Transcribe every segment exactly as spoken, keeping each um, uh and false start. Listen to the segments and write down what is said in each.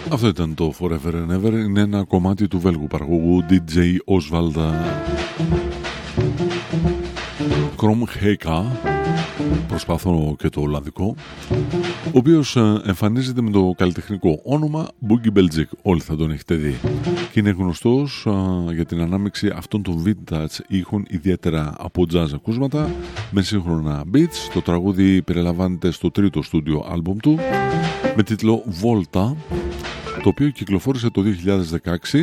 Αυτό ήταν το Forever and Ever. Είναι ένα κομμάτι του Βέλγου παραγωγού ντι τζέι Oswald Kromheka, προσπαθώ και το Ολλανδικό, ο οποίος εμφανίζεται με το καλλιτεχνικό όνομα Boogie Belgic. Όλοι θα τον έχετε δει και είναι γνωστός α, για την ανάμειξη αυτών των vintage ήχων, ιδιαίτερα από jazz ακούσματα με σύγχρονα beats. Το τραγούδι περιλαμβάνεται στο τρίτο στούντιο άλμπουμ του με τίτλο Volta, το οποίο κυκλοφόρησε το δύο χιλιάδες δεκαέξι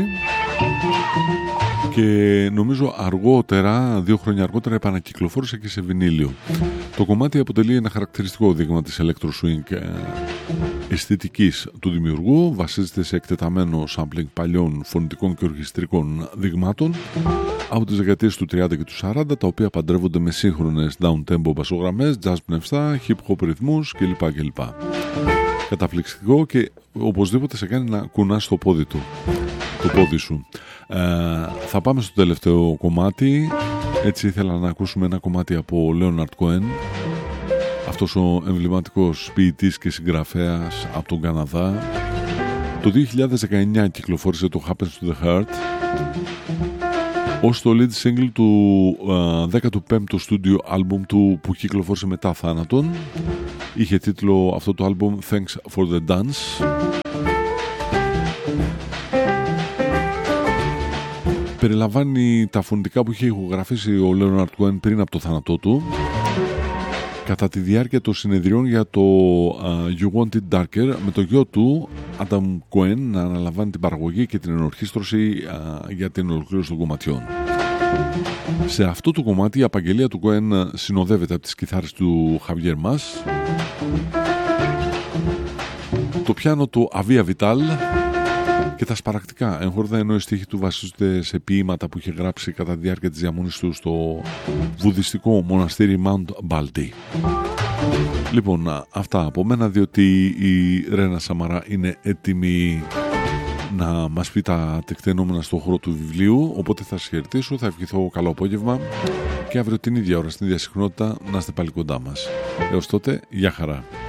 και νομίζω αργότερα, δύο χρόνια αργότερα, επανακυκλοφόρησε και σε βινίλιο. Το κομμάτι αποτελεί ένα χαρακτηριστικό δείγμα της electro swing αισθητικής του δημιουργού. Βασίζεται σε εκτεταμένο sampling παλιών φωνητικών και ορχιστρικών δειγμάτων από τις δεκαετίες του τριάντα και του σαράντα, τα οποία παντρεύονται με σύγχρονες down-tempo μπασογραμμές, jazz πνευστά, hip-hop ρυθμούς κλπ. κλπ. Καταπληκτικό και οπωσδήποτε σε κάνει να κουνάς το πόδι του, το πόδι σου. Ε, θα πάμε στο τελευταίο κομμάτι. Έτσι ήθελα να ακούσουμε ένα κομμάτι από Leonard Cohen, αυτός ο εμβληματικός ποιητής και συγγραφέας από τον Καναδά. Το δύο χιλιάδες δεκαεννιά κυκλοφόρησε το Happens to the Heart ως το lead single του uh, δέκατου πέμπτου στούντιο άλμπουμ του, που κυκλοφόρησε μετά θάνατον. Είχε τίτλο αυτό το άλμπουμ Thanks for the Dance. Περιλαμβάνει τα φωνητικά που είχε ηχογραφήσει ο Leonard Cohen πριν από το θάνατό του, κατά τη διάρκεια των συνεδριών για το uh, You Want It Darker, με το γιο του Adam Cohen να αναλαμβάνει την παραγωγή και την ενορχήστρωση uh, για την ολοκλήρωση των κομματιών. Σε αυτό το κομμάτι η απαγγελία του Cohen συνοδεύεται από τις κιθάρες του Javier Mas, το πιάνο του Avia Vital και τα σπαρακτικά εγχόρδα, ενώ οι στίχοι του βασίζονται σε ποίηματα που είχε γράψει κατά τη διάρκεια της διαμονής του στο βουδιστικό μοναστήρι Mount Baldy. Λοιπόν, αυτά από μένα, διότι η Ρένα Σαμαρά είναι έτοιμη να μας πει τα τεκτενόμενα στον χώρο του βιβλίου, οπότε θα σας χαιρετήσω, θα ευχηθώ καλό απόγευμα και αύριο την ίδια ώρα στην ίδια συχνότητα να είστε πάλι κοντά μας. Έως τότε, γεια χαρά.